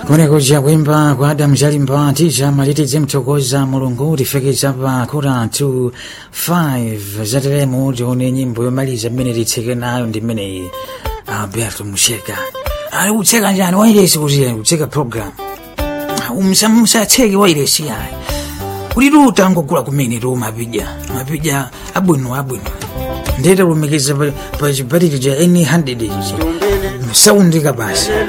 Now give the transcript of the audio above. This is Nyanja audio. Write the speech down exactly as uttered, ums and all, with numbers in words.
Kuja kuimba kwa Adam Jalimba tija malitize mtokoza mulungu tifekeza pa kura to five zateremu tione nyimbo yomaliza mmene titseke nayo ndi mmene Alberto Musheka ali kutseka njani wailesi kuti kutseka program umsamusa tseke wailesi yayi kuti tutangogula kumene tu mapija mapija abwino abwino ndete lumikeza pa chibatiri cha any hundred sound kapasi